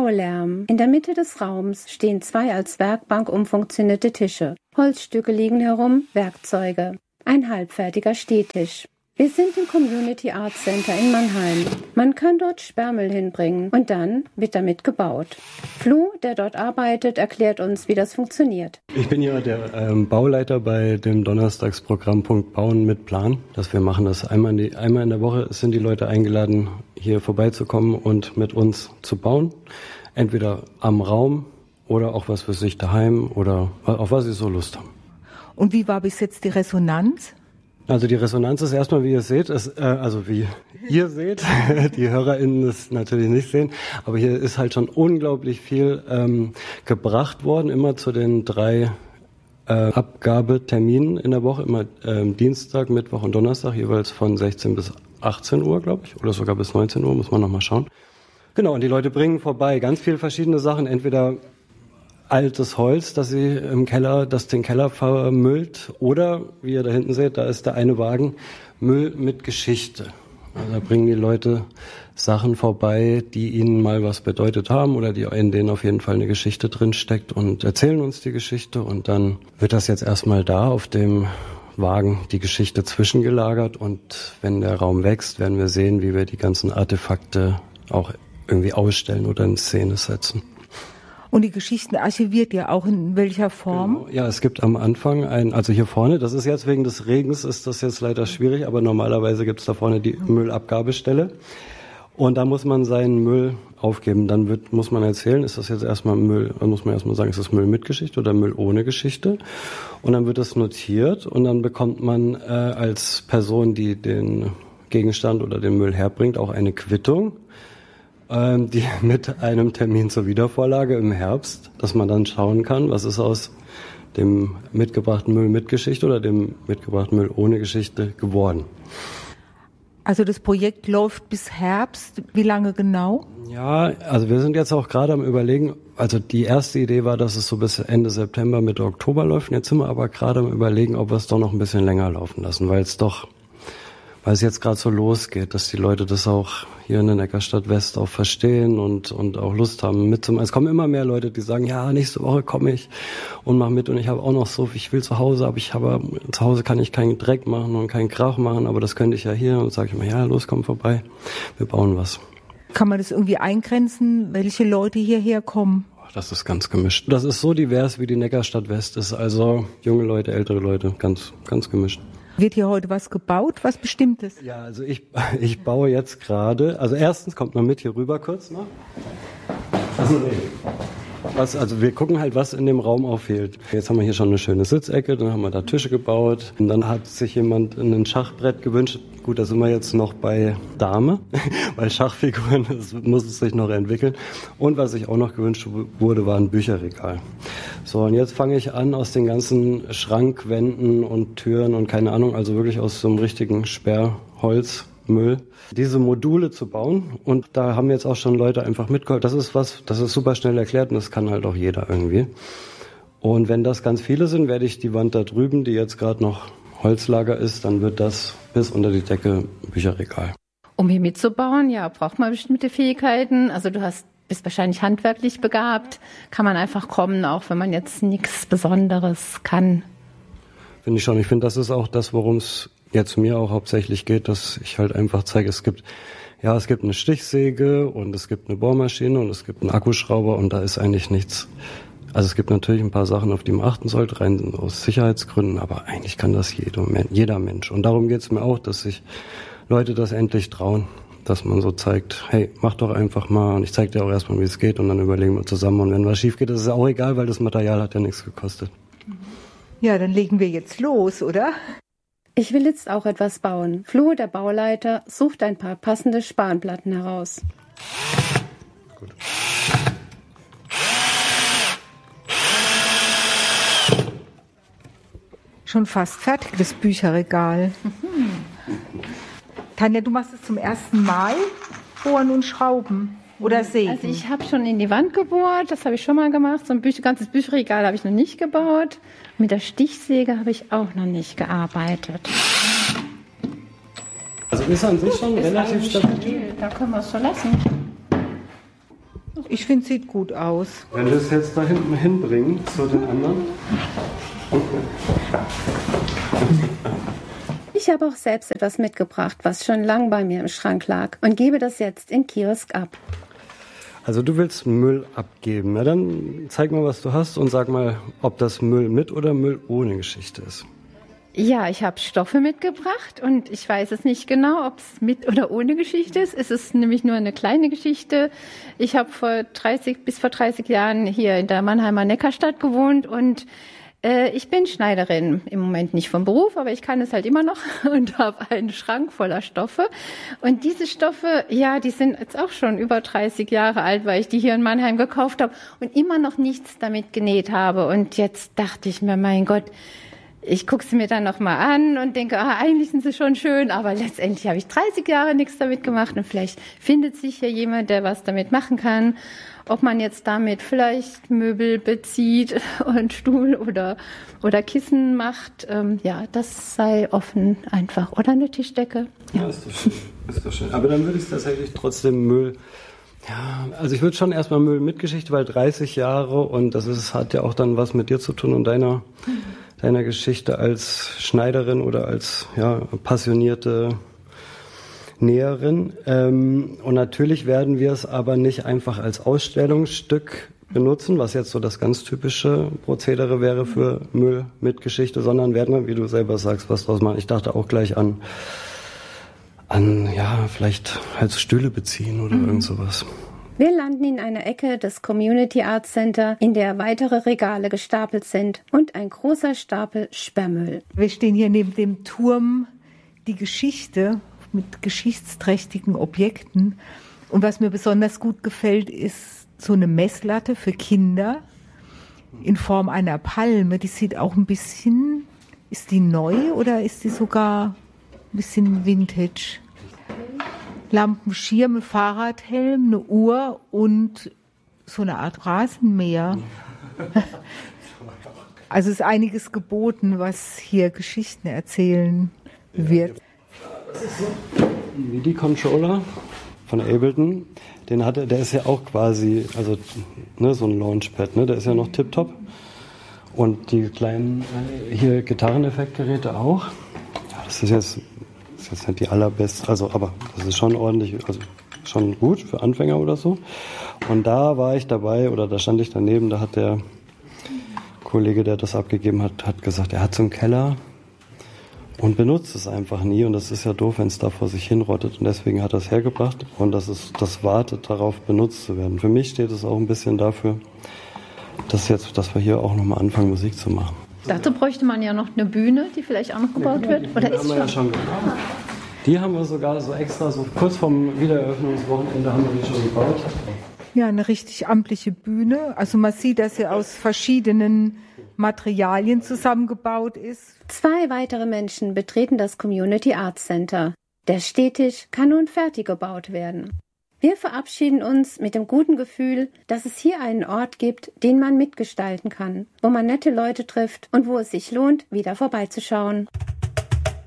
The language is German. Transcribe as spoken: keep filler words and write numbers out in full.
Baulärm. In der Mitte des Raums stehen zwei als Werkbank umfunktionierte Tische. Holzstücke liegen herum, Werkzeuge. Ein halbfertiger Stehtisch. Wir sind im Community Arts Center in Mannheim. Man kann dort Sperrmüll hinbringen und dann wird damit gebaut. Flo, der dort arbeitet, erklärt uns, wie das funktioniert. Ich bin ja der ähm, Bauleiter bei dem Donnerstagsprogramm Punkt Bauen mit Plan. Dass wir machen das einmal in, die, einmal in der Woche, sind die Leute eingeladen, hier vorbeizukommen und mit uns zu bauen. Entweder am Raum oder auch was für sich daheim oder auf was sie so Lust haben. Und wie war bis jetzt die Resonanz? Also die Resonanz ist erstmal, wie ihr seht, ist, äh, also wie ihr seht, die HörerInnen es natürlich nicht sehen, aber hier ist halt schon unglaublich viel ähm, gebracht worden, immer zu den drei äh, Abgabeterminen in der Woche, immer ähm, Dienstag, Mittwoch und Donnerstag, jeweils von sechzehn bis achtzehn Uhr, glaube ich, oder sogar bis neunzehn Uhr, muss man nochmal schauen. Genau, und die Leute bringen vorbei ganz viele verschiedene Sachen, entweder altes Holz, das sie im Keller, das den Keller vermüllt, oder, wie ihr da hinten seht, da ist der eine Wagen, Müll mit Geschichte. Also da bringen die Leute Sachen vorbei, die ihnen mal was bedeutet haben oder die in denen auf jeden Fall eine Geschichte drin steckt und erzählen uns die Geschichte und dann wird das jetzt erstmal da auf dem Wagen die Geschichte zwischengelagert und wenn der Raum wächst, werden wir sehen, wie wir die ganzen Artefakte auch irgendwie ausstellen oder in Szene setzen. Und die Geschichten archiviert ihr auch in welcher Form? Genau. Ja, es gibt am Anfang ein, also hier vorne, das ist jetzt wegen des Regens, ist das jetzt leider schwierig, aber normalerweise gibt es da vorne die Müllabgabestelle. Und da muss man seinen Müll aufgeben. Dann wird, muss man erzählen, ist das jetzt erstmal Müll, dann muss man erstmal sagen, ist das Müll mit Geschichte oder Müll ohne Geschichte? Und dann wird das notiert und dann bekommt man äh, als Person, die den Gegenstand oder den Müll herbringt, auch eine Quittung, die mit einem Termin zur Wiedervorlage im Herbst, dass man dann schauen kann, was ist aus dem mitgebrachten Müll mit Geschichte oder dem mitgebrachten Müll ohne Geschichte geworden. Also das Projekt läuft bis Herbst. Wie lange genau? Ja, also wir sind jetzt auch gerade am Überlegen, also die erste Idee war, dass es so bis Ende September, Mitte Oktober läuft. Jetzt sind wir aber gerade am Überlegen, ob wir es doch noch ein bisschen länger laufen lassen, weil es doch weil es jetzt gerade so losgeht, dass die Leute das auch hier in der Neckarstadt West auch verstehen und und auch Lust haben mitzumachen. Es kommen immer mehr Leute, die sagen, ja, nächste Woche komme ich und mache mit und ich habe auch noch so, ich will zu Hause, aber ich habe zu Hause kann ich keinen Dreck machen und keinen Krach machen, aber das könnte ich ja hier und sage ich mal, ja, los, komm vorbei, wir bauen was. Kann man das irgendwie eingrenzen, welche Leute hierher kommen? Das ist ganz gemischt. Das ist so divers, wie die Neckarstadt West ist, also junge Leute, ältere Leute, ganz ganz gemischt. Wird hier heute was gebaut, was Bestimmtes? Ja, also ich, ich baue jetzt gerade, also erstens kommt man mit hier rüber kurz, ne? Also, nee. Was, also wir gucken halt, was in dem Raum auch fehlt. Jetzt haben wir hier schon eine schöne Sitzecke, dann haben wir da Tische gebaut. Und dann hat sich jemand ein Schachbrett gewünscht. Gut, da sind wir jetzt noch bei Dame, weil Schachfiguren, das muss es sich noch entwickeln. Und was sich auch noch gewünscht wurde, war ein Bücherregal. So, und jetzt fange ich an, aus den ganzen Schrankwänden und Türen und keine Ahnung, also wirklich aus so einem richtigen Sperrholzmüll, diese Module zu bauen. Und da haben jetzt auch schon Leute einfach mitgeholfen. Das ist was, das ist super schnell erklärt und das kann halt auch jeder irgendwie. Und wenn das ganz viele sind, werde ich die Wand da drüben, die jetzt gerade noch Holzlager ist, dann wird das bis unter die Decke Bücherregal. Um hier mitzubauen, ja, braucht man bestimmte Fähigkeiten. Also du hast, bist wahrscheinlich handwerklich begabt. Kann man einfach kommen, auch wenn man jetzt nichts Besonderes kann. Finde ich schon. Ich finde, das ist auch das, worum es jetzt mir auch hauptsächlich geht, dass ich halt einfach zeige, es gibt, ja, es gibt eine Stichsäge und es gibt eine Bohrmaschine und es gibt einen Akkuschrauber und da ist eigentlich nichts. Also es gibt natürlich ein paar Sachen, auf die man achten sollte, rein aus Sicherheitsgründen, aber eigentlich kann das jeder, jeder Mensch. Und darum geht es mir auch, dass sich Leute das endlich trauen, dass man so zeigt, hey, mach doch einfach mal und ich zeige dir auch erstmal, wie es geht und dann überlegen wir zusammen. Und wenn was schief geht, ist es auch egal, weil das Material hat ja nichts gekostet. Ja, dann legen wir jetzt los, oder? Ich will jetzt auch etwas bauen. Flo, der Bauleiter, sucht ein paar passende Spanplatten heraus. Gut. Schon fast fertig, das Bücherregal. Mhm. Tanja, du machst es zum ersten Mal, bohren und schrauben oder sägen? Also ich habe schon in die Wand gebohrt, das habe ich schon mal gemacht. So ein Bücher, ganzes Bücherregal habe ich noch nicht gebaut. Mit der Stichsäge habe ich auch noch nicht gearbeitet. Also ist an sich schon ist relativ stabil. Da können wir es so lassen. Ich finde, sieht gut aus. Wenn wir es jetzt da hinten hinbringen zu den anderen. Ich habe auch selbst etwas mitgebracht, was schon lang bei mir im Schrank lag und gebe das jetzt im Kiosk ab. Also du willst Müll abgeben. Na dann zeig mal, was du hast und sag mal, ob das Müll mit oder Müll ohne Geschichte ist. Ja, ich habe Stoffe mitgebracht und ich weiß es nicht genau, ob es mit oder ohne Geschichte ist. Es ist nämlich nur eine kleine Geschichte. Ich habe vor dreißig bis vor dreißig Jahren hier in der Mannheimer Neckarstadt gewohnt und äh, ich bin Schneiderin, im Moment nicht vom Beruf, aber ich kann es halt immer noch und habe einen Schrank voller Stoffe. Und diese Stoffe, ja, die sind jetzt auch schon über dreißig Jahre alt, weil ich die hier in Mannheim gekauft habe und immer noch nichts damit genäht habe. Und jetzt dachte ich mir, mein Gott, ich gucke sie mir dann nochmal an und denke, ah, eigentlich sind sie schon schön, aber letztendlich habe ich dreißig Jahre nichts damit gemacht und vielleicht findet sich hier jemand, der was damit machen kann. Ob man jetzt damit vielleicht Möbel bezieht und Stuhl oder, oder Kissen macht, ähm, ja, das sei offen einfach. Oder eine Tischdecke. Ja, ja, ist doch schön. Ist doch schön. Aber dann würde ich tatsächlich trotzdem Müll... Ja, also ich würde schon erstmal Müll mit Geschichte, weil dreißig Jahre und das ist, hat ja auch dann was mit dir zu tun und deiner... deiner Geschichte als Schneiderin oder als ja, passionierte Näherin. Ähm, und natürlich werden wir es aber nicht einfach als Ausstellungsstück benutzen, was jetzt so das ganz typische Prozedere wäre für Müll mit Geschichte, sondern werden wir, wie du selber sagst, was draus machen. Ich dachte auch gleich an, an ja, vielleicht halt Stühle beziehen oder mhm. irgend sowas. Wir landen in einer Ecke des Community Art Center, in der weitere Regale gestapelt sind und ein großer Stapel Sperrmüll. Wir stehen hier neben dem Turm Die Geschichte mit geschichtsträchtigen Objekten. Und was mir besonders gut gefällt, ist so eine Messlatte für Kinder in Form einer Palme. Die sieht auch ein bisschen, ist die neu oder ist die sogar ein bisschen vintage? Lampenschirm, ein Fahrradhelm, eine Uhr und so eine Art Rasenmäher. Also ist einiges geboten, was hier Geschichten erzählen wird. Das ist so ein M I D I-Controller von Ableton. Den hatte, der ist ja auch quasi, also ne, so ein Launchpad, ne, der ist ja noch tipptopp. Und die kleinen äh, hier Gitarreneffektgeräte auch. Ja, das ist jetzt Das ist jetzt nicht die allerbeste, also aber das ist schon ordentlich, also schon gut für Anfänger oder so. Und da war ich dabei oder da stand ich daneben, da hat der Kollege, der das abgegeben hat, hat gesagt, er hat so einen Keller und benutzt es einfach nie. Und das ist ja doof, wenn es da vor sich hinrottet. Und deswegen hat er es hergebracht und das ist, das wartet darauf, benutzt zu werden. Für mich steht es auch ein bisschen dafür, dass jetzt, dass wir hier auch nochmal anfangen, Musik zu machen. Dazu bräuchte man ja noch eine Bühne, die vielleicht auch noch gebaut ja, wird. Oder die ist haben wir ja schon gebaut. Die haben wir sogar so extra, so kurz vorm Wiedereröffnungswochenende haben wir die schon gebaut. Ja, eine richtig amtliche Bühne. Also man sieht, dass sie aus verschiedenen Materialien zusammengebaut ist. Zwei weitere Menschen betreten das Community Art Center. Der Stehtisch kann nun fertig gebaut werden. Wir verabschieden uns mit dem guten Gefühl, dass es hier einen Ort gibt, den man mitgestalten kann, wo man nette Leute trifft und wo es sich lohnt, wieder vorbeizuschauen.